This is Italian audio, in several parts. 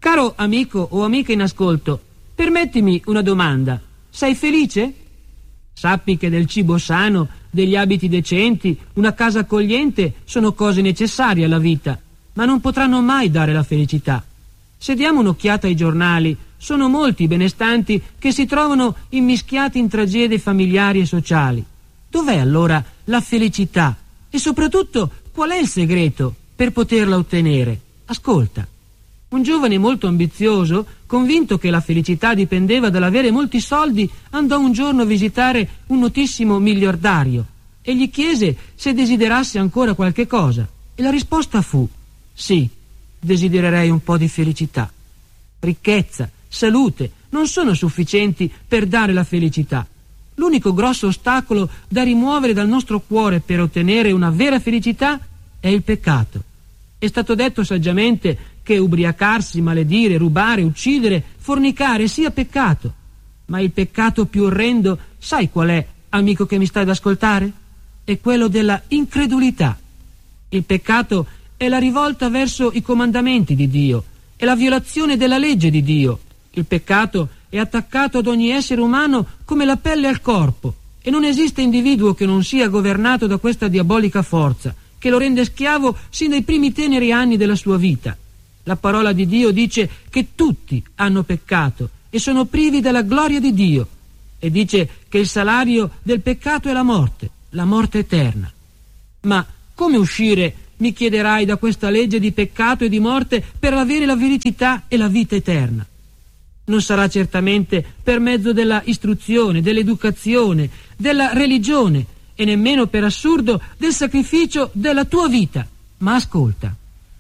Caro amico o amica in ascolto, permettimi una domanda. Sei felice? Sappi che del cibo sano, degli abiti decenti, una casa accogliente sono cose necessarie alla vita, ma non potranno mai dare la felicità. Se diamo un'occhiata ai giornali, sono molti i benestanti che si trovano immischiati in tragedie familiari e sociali. Dov'è allora la felicità? E soprattutto, qual è il segreto per poterla ottenere? Ascolta. Un giovane molto ambizioso, convinto che la felicità dipendeva dall'avere molti soldi, andò un giorno a visitare un notissimo miliardario e gli chiese se desiderasse ancora qualche cosa. E la risposta fu: sì, desidererei un po' di felicità. Ricchezza, salute non sono sufficienti per dare la felicità. L'unico grosso ostacolo da rimuovere dal nostro cuore per ottenere una vera felicità è il peccato. È stato detto saggiamente che ubriacarsi, maledire, rubare, uccidere, fornicare sia peccato. Ma il peccato più orrendo, sai qual è, amico che mi stai ad ascoltare? È quello della incredulità. Il peccato è la rivolta verso i comandamenti di Dio, è la violazione della legge di Dio. Il peccato è attaccato ad ogni essere umano come la pelle al corpo, e non esiste individuo che non sia governato da questa diabolica forza, che lo rende schiavo sin dai primi teneri anni della sua vita. La parola di Dio dice che tutti hanno peccato e sono privi della gloria di Dio, e dice che il salario del peccato è la morte eterna. Ma come uscire, mi chiederai, da questa legge di peccato e di morte per avere la felicità e la vita eterna? Non sarà certamente per mezzo della istruzione, dell'educazione, della religione e nemmeno per assurdo del sacrificio della tua vita. Ma ascolta.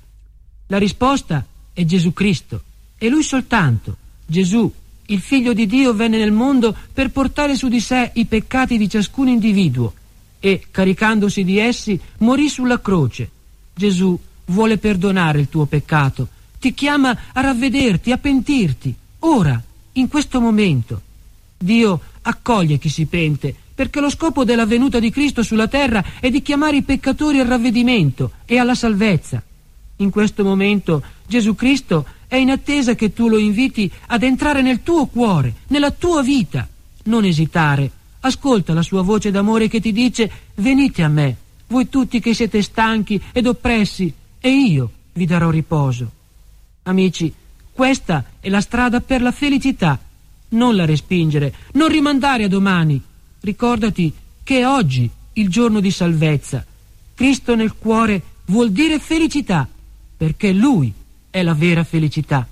La risposta è Gesù Cristo, e Lui soltanto. Gesù, il Figlio di Dio, venne nel mondo per portare su di sé i peccati di ciascun individuo e, caricandosi di essi, morì sulla croce. Gesù vuole perdonare il tuo peccato, ti chiama a ravvederti, a pentirti, ora, in questo momento. Dio accoglie chi si pente, perché lo scopo della venuta di Cristo sulla terra è di chiamare i peccatori al ravvedimento e alla salvezza. In questo momento Gesù Cristo è in attesa che tu lo inviti ad entrare nel tuo cuore, nella tua vita. Non esitare, ascolta la sua voce d'amore che ti dice: venite a me, voi tutti che siete stanchi ed oppressi, e io vi darò riposo. Amici, questa è la strada per la felicità. Non la respingere, non rimandare a domani. Ricordati che è oggi il giorno di salvezza. Cristo nel cuore vuol dire felicità, perché Lui è la vera felicità.